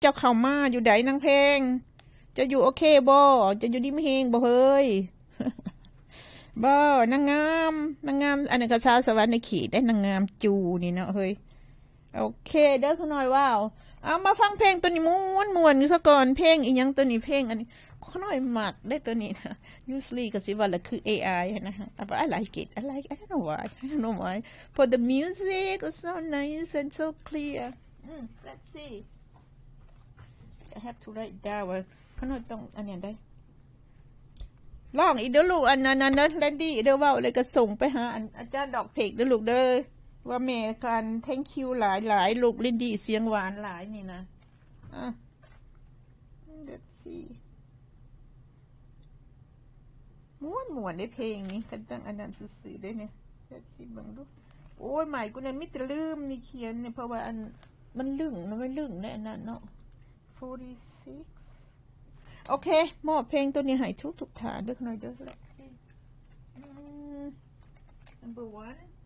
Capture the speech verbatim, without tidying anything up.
เจ้าเข้ามาอยู่ใดนางเพลงจะอยู่โอเคบ่จะอยู่ดีไม่เฮงบ่เฮ้ยบ่นางงามนางงามอันนั้นก็ชาวสวรรค์ในขีดได้นางงามจูนี่เนาะเฮ้ยโอเคเด้อคุณหน่อยว้าวเอามาฟังเพลงตัวนี้ม้วนม้วนอยู่ซะก่อนเพลงอีหยังตัวนี้เพลงอันนี้คุณหน่อยหมักได้ตัวนี้นะ usually ก็สิว่าละคือ เอ ไอ นะฮะ but I like it I like I don't know why I don't know why for the music is so nice and so clear mm, let's see I have to write down ว่าคุณหน่อยต้องอันนี้ได้ลองอีเด้อลูกอันนั้นนั้นนะแลนดี้เด้อว่าอะไรก็ส่งไปหาอาจารย์ดอกเพกเด้อลูกเด้อว่าแม่กัน thank you หลายหลายลูกแลนดี้เสียงหวานหลายนี่นะอ่ะ let's see ม้วนม้วนในเพลงนี้กันตั้งอันนั้นสื่อได้เนี่ย let's see บังดูโอ้ยใหม่กูเนี่ยมิตรลืมนี่เขียนเนี่ยเพราะว่าอันมันลึงนะมันลึงในอันนั้นเนาะ forty-sixโอเคมอบเพลงตัวนี้ให้ทุกทุกฐานด้วยหน่อยเด้อ let's see number one